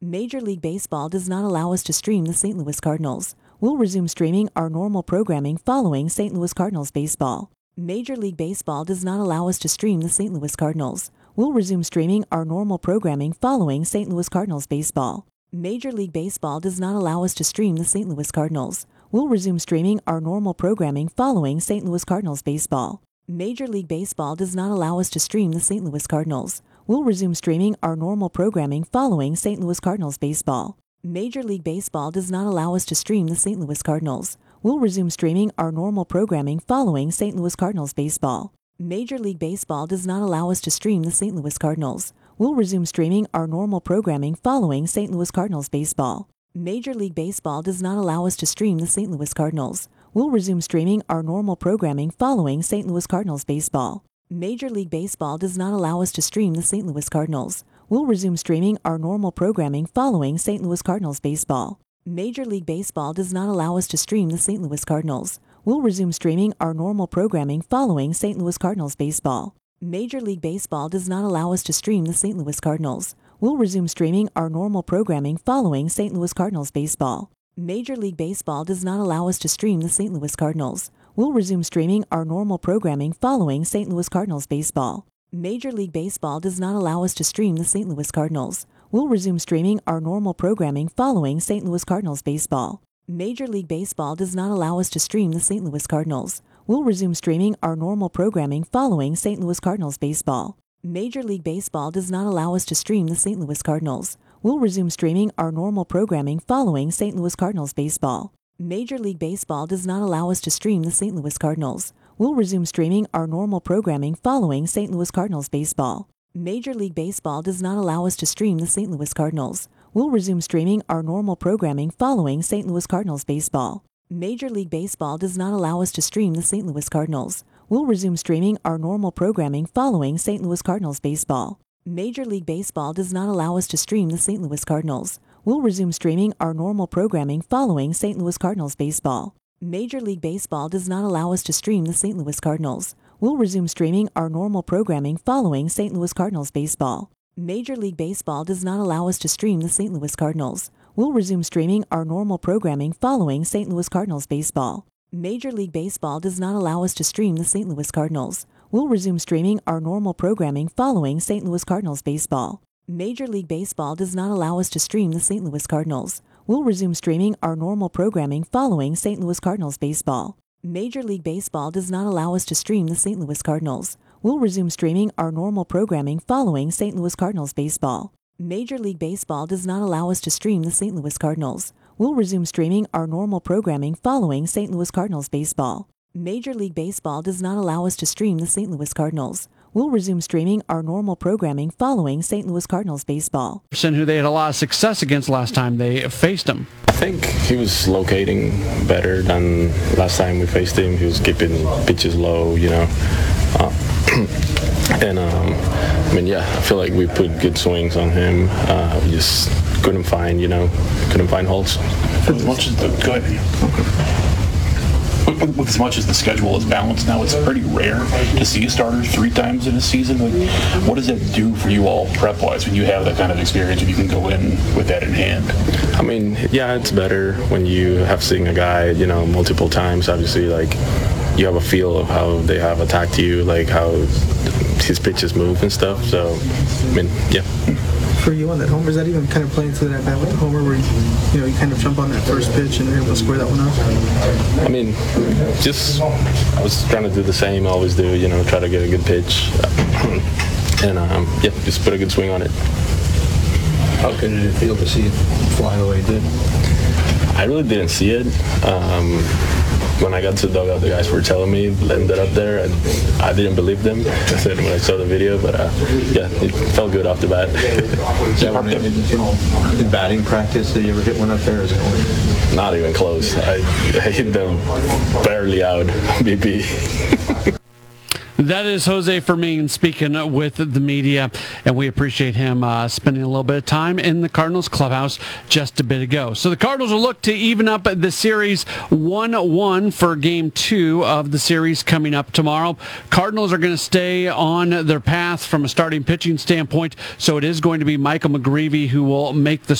Major League Baseball does not allow us to stream the St. Louis Cardinals. We'll resume streaming our normal programming following St. Louis Cardinals baseball. Major League Baseball does not allow us to stream the St. Louis Cardinals. We'll resume streaming our normal programming following St. Louis Cardinals baseball. Major League Baseball does not allow us to stream the St. Louis Cardinals. We'll resume streaming our normal programming following St. Louis Cardinals baseball. Major League Baseball does not allow us to stream the St. Louis Cardinals. We'll resume streaming our normal programming following St. Louis Cardinals baseball. Major League Baseball does not allow us to stream the St. Louis Cardinals. We'll resume streaming our normal programming following St. Louis Cardinals baseball. Major League Baseball does not allow us to stream the St. Louis Cardinals. We'll resume streaming our normal programming following St. Louis Cardinals baseball. Major League Baseball does not allow us to stream the St. Louis Cardinals. We'll resume streaming our normal programming following St. Louis Cardinals baseball. Major League Baseball does not allow us to stream the St. Louis Cardinals. We'll resume streaming our normal programming following St. Louis Cardinals baseball. Major League Baseball does not allow us to stream the St. Louis Cardinals. We'll resume streaming our normal programming following St. Louis Cardinals baseball. Major League Baseball does not allow us to stream the St. Louis Cardinals. We'll resume streaming our normal programming following St. Louis Cardinals baseball. Major League Baseball does not allow us to stream the St. Louis Cardinals. We'll resume streaming our normal programming following St. Louis Cardinals baseball. Major League Baseball does not allow us to stream the St. Louis Cardinals. We'll resume streaming our normal programming following St. Louis Cardinals baseball. Major League Baseball does not allow us to stream the St. Louis Cardinals. We'll resume streaming our normal programming following St. Louis Cardinals baseball. Major League Baseball does not allow us to stream the St. Louis Cardinals. We'll resume streaming our normal programming following St. Louis Cardinals baseball. Major League Baseball does not allow us to stream the St. Louis Cardinals. We'll resume streaming our normal programming following St. Louis Cardinals baseball. Major League Baseball does not allow us to stream the St. Louis Cardinals. We'll resume streaming our normal programming following St. Louis Cardinals baseball. Major League Baseball does not allow us to stream the St. Louis Cardinals. We'll resume streaming our normal programming following St. Louis Cardinals baseball. Major League Baseball does not allow us to stream the St. Louis Cardinals. We'll resume streaming our normal programming following St. Louis Cardinals baseball. Major League Baseball does not allow us to stream the St. Louis Cardinals. We'll resume streaming our normal programming following St. Louis Cardinals baseball. Major League Baseball does not allow us to stream the St. Louis Cardinals. We'll resume streaming our normal programming following St. Louis Cardinals baseball. Major League Baseball does not allow us to stream the St. Louis Cardinals. We'll resume streaming our normal programming following St. Louis Cardinals baseball. Major League Baseball does not allow us to stream the St. Louis Cardinals. We'll resume streaming our normal programming following St. Louis Cardinals baseball. Major League Baseball does not allow us to stream the St. Louis Cardinals. We'll resume streaming our normal programming following St. Louis Cardinals baseball. Major League Baseball does not allow us to stream the St. Louis Cardinals. We'll resume streaming our normal programming following St. Louis Cardinals baseball. Major League Baseball does not allow us to stream the St. Louis Cardinals. We'll resume streaming our normal programming following St. Louis Cardinals baseball. Who they had a lot of success against last time they faced him. I think he was locating better than last time we faced him. He was keeping pitches low, I feel like we put good swings on him. We just couldn't find holes. With as much as the schedule is balanced now, it's pretty rare to see a starter 3 times in a season. What does that do for you all prep-wise when you have that kind of experience and you can go in with that in hand? I mean, yeah, it's better when you have seen a guy, multiple times. Obviously, you have a feel of how they have attacked you, how his pitches move and stuff. So, yeah. For you on that homer, is that even kind of playing to that bat with the homer where you kind of jump on that first pitch and you're able to square that one up? I was trying to do the same I always do, try to get a good pitch and just put a good swing on it. How good did it feel to see it fly the way it did? I really didn't see it. When I got to the dugout, the guys were telling me, letting that up there, and I didn't believe them. I said when I saw the video, but it felt good off the bat. In batting practice, did you ever hit one up there? Not even close. I hit them barely out, BP. That is Jose Fermin speaking with the media, and we appreciate him spending a little bit of time in the Cardinals clubhouse just a bit ago. So the Cardinals will look to even up the series 1-1 for Game 2 of the series coming up tomorrow. Cardinals are going to stay on their path from a starting pitching standpoint, so it is going to be Michael McGreevy who will make the